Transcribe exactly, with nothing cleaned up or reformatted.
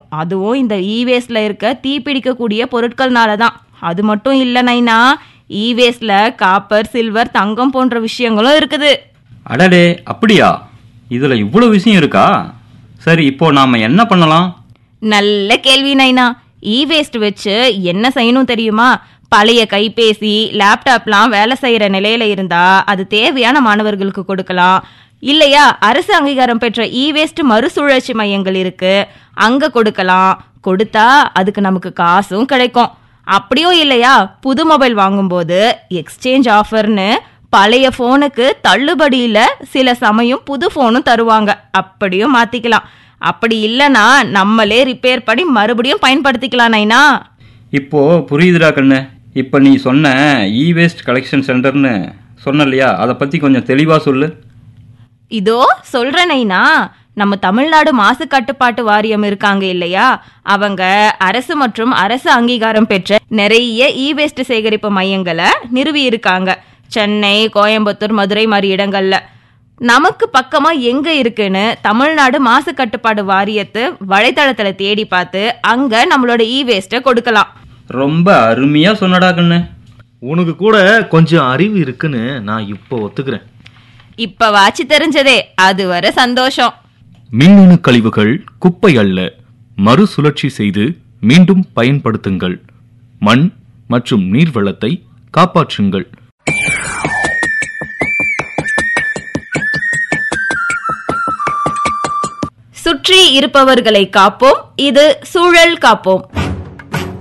அதுவும் இந்த இ வேஸ்ட்ல இருக்க தீப்பிடிக்கக்கூடிய பொருட்கள்னால தான். அது மட்டும் இல்ல நைனா, இ வேஸ்ட்ல காப்பர், சில்வர், தங்கம் போன்ற விஷயங்களும் இருக்குது. அடடே, அப்படியா? இதுல இவ்வளவு விஷயம் இருக்கா? சரி, இப்போ நாம என்ன பண்ணலாம்? நல்ல கேள்வி நைனா. இ வேஸ்ட் வச்சு என்ன செய்யணும் தெரியுமா? பழைய கைபேசி, லேப்டாப்லாம் வேலை செய்யற நிலையில இருந்தா அது தேவையான மாணவர்களுக்கு கொடுக்கலாம். இல்லையா, அரசு அங்கீகாரம் பெற்ற இ வேஸ்ட் மறுசுழற்சி மையங்கள் இருக்கு, அங்க கொடுக்கலாம். கொடுத்தா அதுக்கு நமக்கு காசும் கிடைக்கும். அப்படியும் இல்லையா, புது மொபைல் வாங்கும்போது எக்ஸ்சேஞ்ச் ஆஃபர்னு பழைய போனுக்கு தள்ளுபடியில சில சமயம் புது போனும் தருவாங்க, அப்படியும் மாத்திக்கலாம். அப்படி இல்லைன்னா நம்மளே ரிப்பேர் பண்ணி மறுபடியும் பயன்படுத்திக்கலாம் நைனா. இப்போ புரியுதுடா கண்ணு. இப்போ நீ சொன்ன இ வேஸ்ட் கலெக்ஷன் சென்டர்னு சொன்ன இல்லையா, அதை பத்தி கொஞ்சம் தெளிவா சொல்லு. இதோ சொல்றேன் நைனா. நம்ம தமிழ்நாடு மாசு கட்டுப்பாட்டு வாரியம் இருக்காங்க இல்லையா, அவங்க அரசு மற்றும் அரசு அங்கீகாரம் பெற்ற நிறைய இ வேஸ்ட் சேகரிப்பு மையங்களை நிறுவி இருக்காங்க. சென்னை, கோயம்புத்தூர், மதுரை மாதிரி இடங்கள்ல. நமக்கு பக்கமா எங்க இருக்குன்னு தமிழ்நாடு மாசு கட்டுப்பாடு வாரியத்து வலைத்தளத்துல தேடி பார்த்து அங்க நம்மளோட இ வேஸ்ட்டை கொடுக்கலாம். ரொம்ப அருமையா சொன்னடா கண்ணு. உனக்கு கூட கொஞ்சம் அறிவு இருக்குன்னு நான் இப்போ ஒத்துக்கிறேன். இப்ப வாட்சி தெரிஞ்சதே, அது வரை சந்தோஷம். மின்னணு கழிவுகள் குப்பை அல்ல, மறுசுழற்சி செய்து மீண்டும் பயன்படுத்துங்கள். மண் மற்றும் நீர் வளத்தை காப்பாற்றுங்கள். சுற்றி இருப்பவர்களை காப்போம். இது சூழல் காப்போம்.